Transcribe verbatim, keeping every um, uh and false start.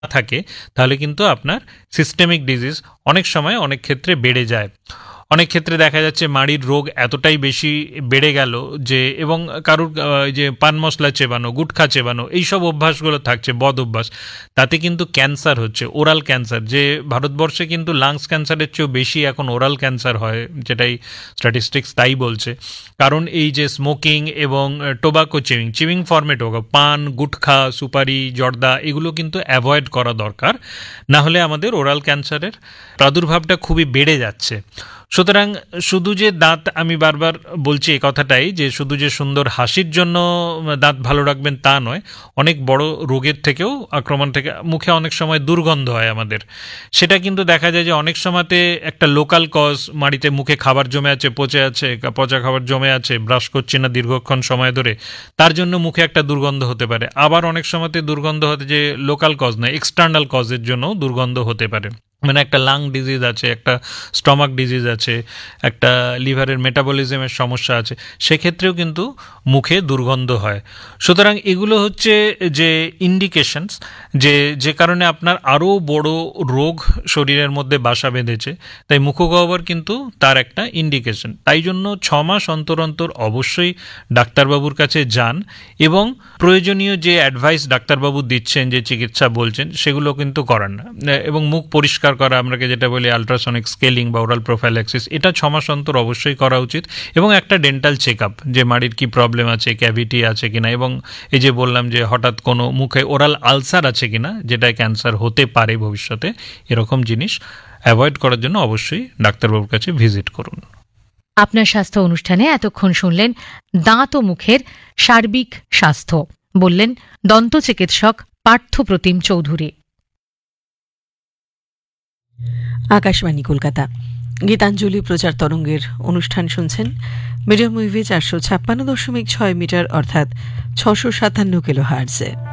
থাকে তাহলে কিন্তু আপনার সিস্টেমিক ডিজিজ অনেক সময় অনেক ক্ষেত্রে বেড়ে যায়। অনেক ক্ষেত্রে দেখা যাচ্ছে মাড়ির রোগ এতটাই বেশি বেড়ে গেল যে, এবং কারুর যে পান মশলা চেবানো, গুটখা চেবানো, এইসব অভ্যাসগুলো থাকছে, বদ অভ্যাস, তাতে কিন্তু ক্যান্সার হচ্ছে, ওরাল ক্যান্সার। যে ভারতবর্ষে কিন্তু লাংস ক্যান্সারের চেয়েও বেশি এখন ওরাল ক্যান্সার হয়, যেটাই স্ট্যাটিস্টিক্স তাই বলছে। কারণ এই যে স্মোকিং এবং টোবাকো চিউইং, চিউইং ফর্মেট হোক, পান, গুটখা, সুপারি, জর্দা, এগুলো কিন্তু অ্যাভয়েড করা দরকার, না হলে আমাদের ওরাল ক্যান্সারের প্রাদুর্ভাবটা খুবই বেড়ে যাচ্ছে। সুতরাং শুধু যে দাঁত, আমি বারবার বলছি এই কথাটাই, যে শুধু যে সুন্দর হাসির জন্য দাঁত ভালো রাখবেন তা নয়, অনেক বড় রোগের থেকেও, আক্রমণ থেকে, মুখে অনেক সময় দুর্গন্ধ হয় আমাদের, সেটা কিন্তু দেখা যায় যে অনেক সময়তে একটা লোকাল কজ, মাড়িতে মুখে খাবার জমে আছে, পচে আছে, পচা খাবার জমে আছে, ব্রাশ করছি না দীর্ঘক্ষণ সময় ধরে, তার জন্য মুখে একটা দুর্গন্ধ হতে পারে। আবার অনেক সময়তে দুর্গন্ধ হতে যে লোকাল কজ নয়, এক্সটার্নাল কজের জন্য দুর্গন্ধ হতে পারে, মানে একটা লাং ডিজিজ আছে, একটা স্টমাক ডিজিজ আছে, একটা লিভারের মেটাবলিজমের সমস্যা আছে, সেক্ষেত্রেও কিন্তু মুখে দুর্গন্ধ হয়। সুতরাং এগুলো হচ্ছে যে ইন্ডিকেশনস, যে যে কারণে আপনার আরও বড় রোগ শরীরের মধ্যে বাসা বেঁধেছে, তাই মুখগহ্বর কিন্তু তার একটা ইন্ডিকেশন। তাই জন্য ছ মাস অন্তর অন্তর অবশ্যই ডাক্তারবাবুর কাছে যান, এবং প্রয়োজনীয় যে অ্যাডভাইস ডাক্তারবাবু দিচ্ছেন, যে চিকিৎসা বলছেন, সেগুলো কিন্তু করান না। এবং মুখ পরিষ্কার করা, আমরাকে যেটা বলি আলট্রাসনিক স্কেলিং বা ওরাল প্রোফাইল্যাক্সিস, এটা ছ মাস অন্তর অবশ্যই করা উচিত। এবং একটা ডেন্টাল চেক আপ, যে মাড়ির কি প্রবলেম আছে, ক্যাভিটি আছে কিনা, এবং এই যে বললাম যে হঠাৎ কোনো মুখে ওরাল আলসার আছে কিনা, যেটা ক্যান্সার হতে পারে ভবিষ্যতে, এরকম জিনিস অ্যাভয়েড করার জন্য অবশ্যই ডাক্তারবাবুর কাছে ভিজিট করুন। আপনার স্বাস্থ্য অনুষ্ঠানে এতক্ষণ শুনলেন দাঁত ও মুখের সার্বিক স্বাস্থ্য, বললেন দন্ত চিকিৎসক পার্থ প্রতিম চৌধুরী। আকাশবাণী কলকাতা, গীতাঞ্জলি প্রচার তরঙ্গের অনুষ্ঠান শুনছেন। মিডিয়াম ওয়েভে চারশো ছাপ্পান্ন দশমিক ছয় মিটার অর্থাৎ ছশো সাতান্ন কিলো হার্টজে।